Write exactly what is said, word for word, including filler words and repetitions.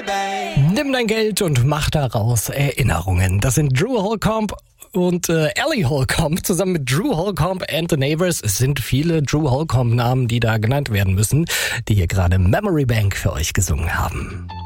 Bank. Nimm dein Geld und mach daraus Erinnerungen. Das sind Drew Holcomb und äh, Ellie Holcomb zusammen mit Drew Holcomb and the Neighbors. Es sind viele Drew Holcomb-Namen, die da genannt werden müssen, die hier gerade Memory Bank für euch gesungen haben.